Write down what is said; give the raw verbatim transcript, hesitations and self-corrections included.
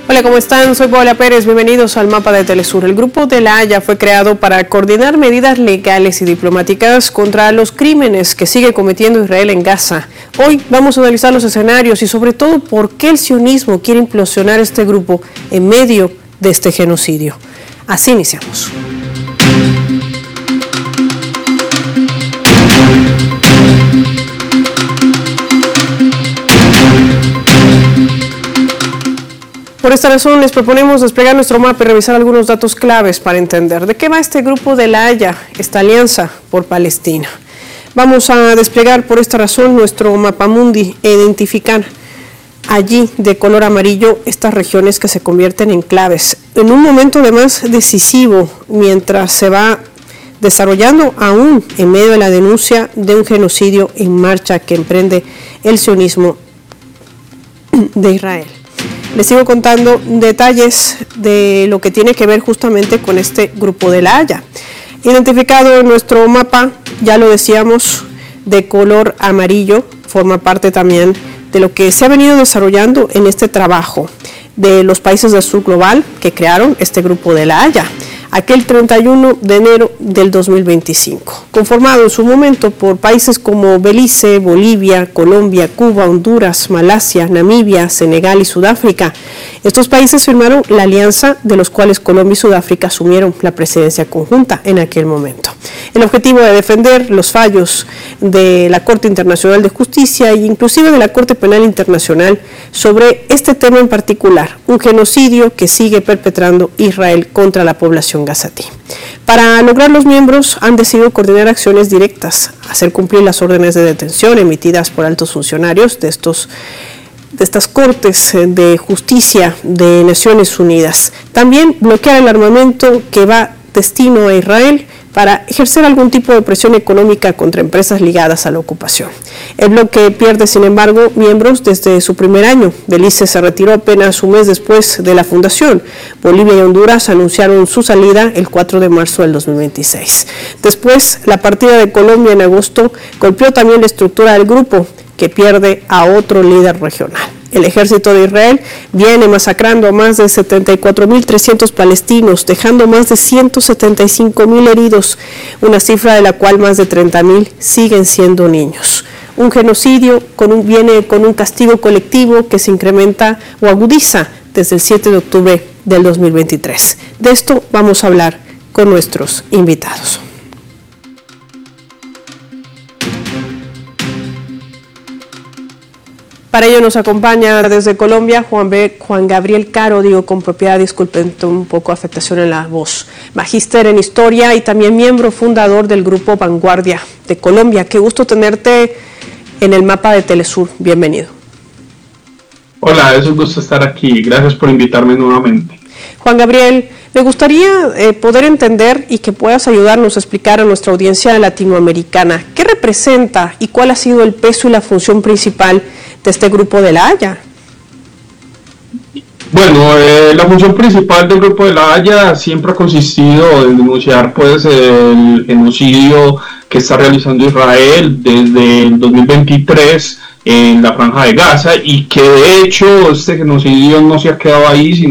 Hola, ¿cómo están? Soy Paola Pérez, bienvenidos al Mapa de Telesur. El Grupo de la Haya fue creado para coordinar medidas legales y diplomáticas contra los crímenes que sigue cometiendo Israel en Gaza. Hoy vamos a analizar los escenarios y sobre todo por qué el sionismo quiere implosionar este grupo en medio de este genocidio. Así iniciamos. Por esta razón les proponemos desplegar nuestro mapa y revisar algunos datos claves para entender de qué va este Grupo de la Haya, esta alianza por Palestina. Vamos a desplegar por esta razón nuestro mapamundi e identificar allí de color amarillo estas regiones que se convierten en claves. En un momento además decisivo, mientras se va desarrollando aún en medio de la denuncia de un genocidio en marcha que emprende el sionismo de Israel. Les sigo contando detalles de lo que tiene que ver justamente con este Grupo de la Haya. Identificado en nuestro mapa, ya lo decíamos, de color amarillo, forma parte también de lo que se ha venido desarrollando en este trabajo de los países del sur global que crearon este Grupo de la Haya, aquel treinta y uno de enero del dos mil veinticinco, conformado en su momento por países como Belice, Bolivia, Colombia, Cuba, Honduras, Malasia, Namibia, Senegal y Sudáfrica. Estos países firmaron la alianza de los cuales Colombia y Sudáfrica asumieron la presidencia conjunta en aquel momento. El objetivo de defender los fallos de la Corte Internacional de Justicia e inclusive de la Corte Penal Internacional sobre este tema en particular, un genocidio que sigue perpetrando Israel contra la población gazatí. Para lograr, los miembros han decidido coordinar acciones directas, hacer cumplir las órdenes de detención emitidas por altos funcionarios de estos de estas Cortes de Justicia de Naciones Unidas. También bloquear el armamento que va destino a Israel para ejercer algún tipo de presión económica contra empresas ligadas a la ocupación. El bloque pierde, sin embargo, miembros desde su primer año. Belice se retiró apenas un mes después de la fundación. Bolivia y Honduras anunciaron su salida el cuatro de marzo del dos mil veintiséis. Después, la partida de Colombia en agosto golpeó también la estructura del grupo, que pierde a otro líder regional. El ejército de Israel viene masacrando a más de setenta y cuatro mil trescientos palestinos, dejando más de ciento setenta y cinco mil heridos, una cifra de la cual más de treinta mil siguen siendo niños. Un genocidio con un, viene con un castigo colectivo que se incrementa o agudiza desde el siete de octubre del dos mil veintitrés. De esto vamos a hablar con nuestros invitados. Para ello nos acompaña desde Colombia Juan, B, Juan Gabriel Caro, digo con propiedad, disculpen un poco afectación en la voz, magíster en Historia y también miembro fundador del Grupo Vanguardia de Colombia. Qué gusto tenerte en el Mapa de Telesur, bienvenido. Hola, es un gusto estar aquí, gracias por invitarme nuevamente. Juan Gabriel, me gustaría eh, poder entender y que puedas ayudarnos a explicar a nuestra audiencia latinoamericana qué representa y cuál ha sido el peso y la función principal de este Grupo de la Haya. Bueno, eh, la función principal del Grupo de la Haya siempre ha consistido en denunciar pues el genocidio que está realizando Israel desde el dos mil veintitrés en la Franja de Gaza, y que de hecho este genocidio no se ha quedado ahí, sino